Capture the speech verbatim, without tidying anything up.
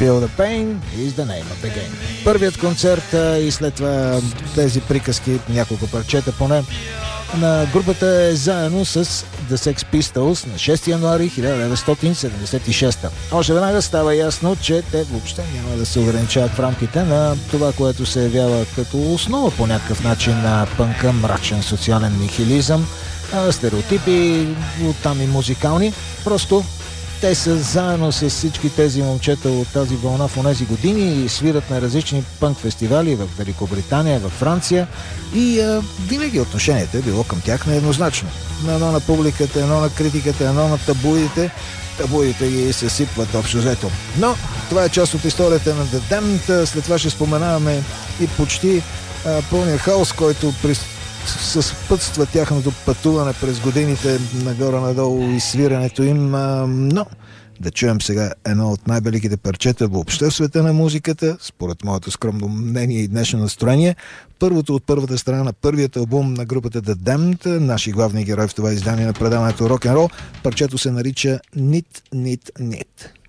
Feel the pain is the name of the game. Първият концерт и след това тези приказки, няколко парчета поне, на групата е заедно с The Sex Pistols на шести януари хиляда деветстотин седемдесет и шеста. Още веднага става ясно, че те въобще няма да се ограничават в рамките на това, което се явява като основа по някакъв начин на пънка, мрачен социален нихилизъм, стереотипи, оттам и музикални. Просто те са заедно с всички тези момчета от тази вълна в онези години и свират на различни пънк фестивали в Великобритания, в Франция и а, винаги отношението е било към тях нееднозначно. На едно на публиката, едно на критиката, едно на табуидите. Табуидите ги се сипват общо взето. Но това е част от историята на The Damned. След това ще споменаваме и почти а, пълния хаос, който при съпътства тяхното пътуване през годините нагоре-надолу и свирането им, а, но да чуем сега едно от най-великите парчета въобще в света на музиката, според моето скромно мнение и днешно настроение. Първото от първата страна на първият албум на групата The Damned, наши главни герои в това издание на предаването Рок-н-рол. Парчето се нарича Nit Nit Nit.